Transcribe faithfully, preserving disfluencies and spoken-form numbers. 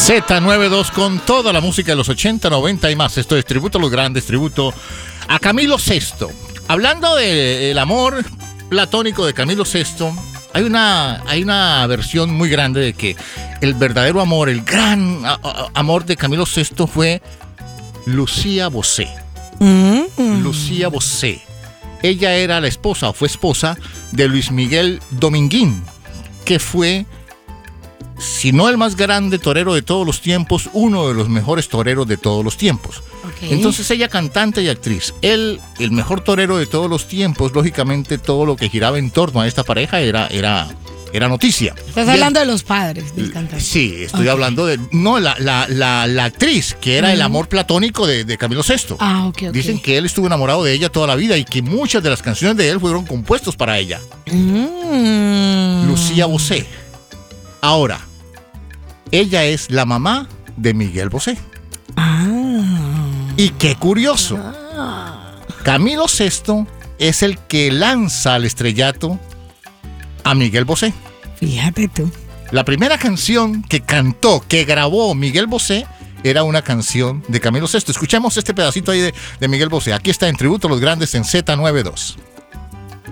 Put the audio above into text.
Z noventa y dos con toda la música de los ochenta, noventa y más. Esto es tributo a los grandes, tributo a Camilo Sesto. Hablando del amor platónico de Camilo Sesto, hay una, hay una versión muy grande de que el verdadero amor, el gran a, a, amor de Camilo Sesto fue Lucía Bosé. Mm. Lucía Bosé. Ella era la esposa, o fue esposa, de Luis Miguel Dominguín, que fue, si no el más grande torero de todos los tiempos, uno de los mejores toreros de todos los tiempos. Okay. Entonces ella, cantante y actriz, él, el mejor torero de todos los tiempos, lógicamente todo lo que giraba en torno a esta pareja era, era, era noticia. Estás Bien, hablando de los padres del cantante. Sí, estoy okay. hablando de, no, la, la, la, la actriz, que era mm. el amor platónico de, de Camilo Sesto. Ah, ok, ok. Dicen que él estuvo enamorado de ella toda la vida y que muchas de las canciones de él fueron compuestas para ella. Mm. Lucía Bosé. Ahora, ella es la mamá de Miguel Bosé. Ah. Y qué curioso. Ah. Camilo Sesto es el que lanza al estrellato a Miguel Bosé. Fíjate tú. La primera canción que cantó, que grabó Miguel Bosé, era una canción de Camilo Sesto. Escuchamos este pedacito ahí de, de Miguel Bosé. Aquí está en tributo a los grandes en Z noventa y dos.